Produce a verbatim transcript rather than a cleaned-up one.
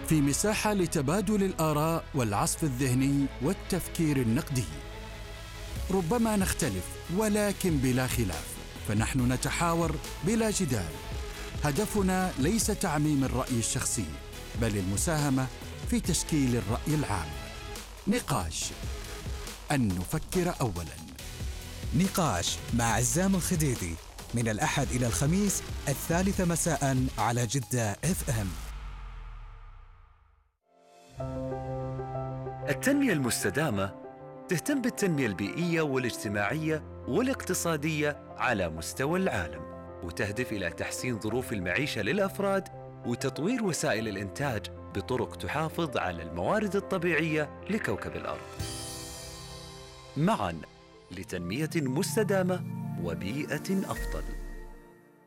في مساحة لتبادل الآراء والعصف الذهني والتفكير النقدي. ربما نختلف ولكن بلا خلاف، فنحن نتحاور بلا جدال. هدفنا ليس تعميم الرأي الشخصي، بل المساهمة في تشكيل الرأي العام. نقاش، أن نفكر أولاً. نقاش مع عزام الخديدي من الأحد إلى الخميس الثالثة مساء على جدة اف ام. التنمية المستدامة تهتم بالتنمية البيئية والاجتماعية والاقتصادية على مستوى العالم، وتهدف إلى تحسين ظروف المعيشة للأفراد وتطوير وسائل الإنتاج بطرق تحافظ على الموارد الطبيعية لكوكب الأرض، معاً لتنمية مستدامة وبيئة أفضل.